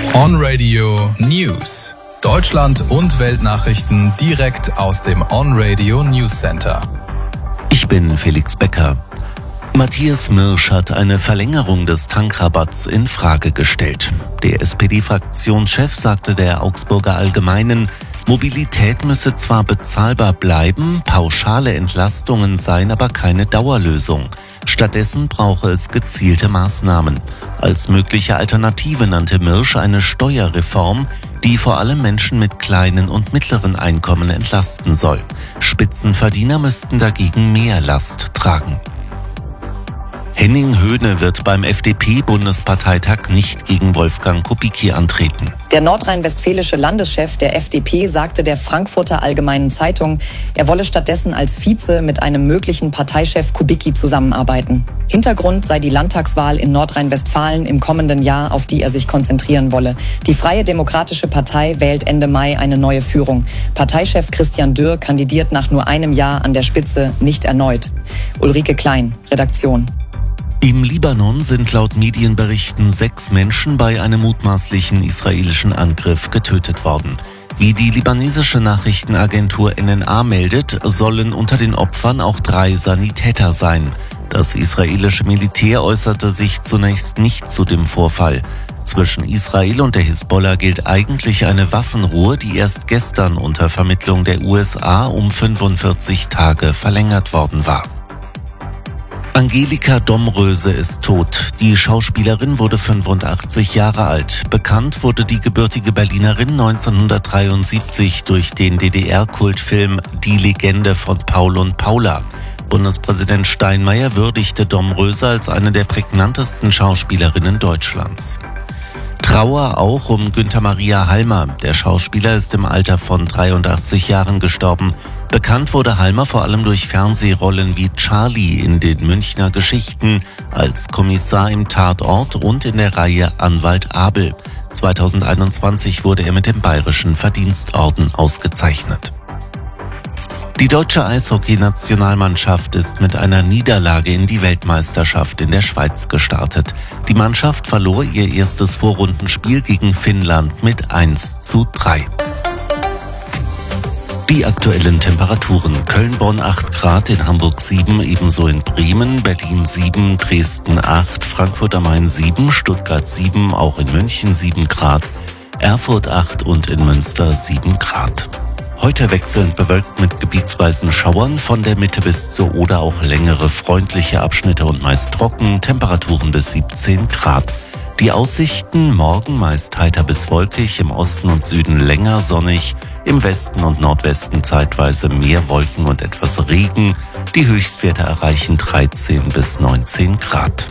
On Radio News. Deutschland und Weltnachrichten direkt aus dem On Radio News Center. Ich bin Felix Becker. Matthias Mirsch hat eine Verlängerung des Tankrabatts in Frage gestellt. Der SPD-Fraktionschef sagte der Augsburger Allgemeinen, Mobilität müsse zwar bezahlbar bleiben, pauschale Entlastungen seien aber keine Dauerlösung. Stattdessen brauche es gezielte Maßnahmen. Als mögliche Alternative nannte Mirsch eine Steuerreform, die vor allem Menschen mit kleinen und mittleren Einkommen entlasten soll. Spitzenverdiener müssten dagegen mehr Last tragen. Henning Höhne wird beim FDP-Bundesparteitag nicht gegen Wolfgang Kubicki antreten. Der nordrhein-westfälische Landeschef der FDP sagte der Frankfurter Allgemeinen Zeitung, er wolle stattdessen als Vize mit einem möglichen Parteichef Kubicki zusammenarbeiten. Hintergrund sei die Landtagswahl in Nordrhein-Westfalen im kommenden Jahr, auf die er sich konzentrieren wolle. Die Freie Demokratische Partei wählt Ende Mai eine neue Führung. Parteichef Christian Dürr kandidiert nach nur einem Jahr an der Spitze nicht erneut. Ulrike Klein, Redaktion. Im Libanon sind laut Medienberichten 6 Menschen bei einem mutmaßlichen israelischen Angriff getötet worden. Wie die libanesische Nachrichtenagentur NNA meldet, sollen unter den Opfern auch 3 Sanitäter sein. Das israelische Militär äußerte sich zunächst nicht zu dem Vorfall. Zwischen Israel und der Hisbollah gilt eigentlich eine Waffenruhe, die erst gestern unter Vermittlung der USA um 45 Tage verlängert worden war. Angelika Domröse ist tot. Die Schauspielerin wurde 85 Jahre alt. Bekannt wurde die gebürtige Berlinerin 1973 durch den DDR-Kultfilm Die Legende von Paul und Paula. Bundespräsident Steinmeier würdigte Domröse als eine der prägnantesten Schauspielerinnen Deutschlands. Trauer auch um Günther Maria Halmer. Der Schauspieler ist im Alter von 83 Jahren gestorben. Bekannt wurde Halmer vor allem durch Fernsehrollen wie Charlie in den Münchner Geschichten, als Kommissar im Tatort und in der Reihe Anwalt Abel. 2021 wurde er mit dem Bayerischen Verdienstorden ausgezeichnet. Die deutsche Eishockey-Nationalmannschaft ist mit einer Niederlage in die Weltmeisterschaft in der Schweiz gestartet. Die Mannschaft verlor ihr erstes Vorrundenspiel gegen Finnland mit 1:3. Die aktuellen Temperaturen: Köln-Bonn 8 Grad, in Hamburg 7, ebenso in Bremen, Berlin 7, Dresden 8, Frankfurt am Main 7, Stuttgart 7, auch in München 7 Grad, Erfurt 8 und in Münster 7 Grad. Heute wechselnd bewölkt mit gebietsweisen Schauern, von der Mitte bis zur Oder auch längere freundliche Abschnitte und meist trocken, Temperaturen bis 17 Grad. Die Aussichten: morgen meist heiter bis wolkig, im Osten und Süden länger sonnig, im Westen und Nordwesten zeitweise mehr Wolken und etwas Regen. Die Höchstwerte erreichen 13 bis 19 Grad.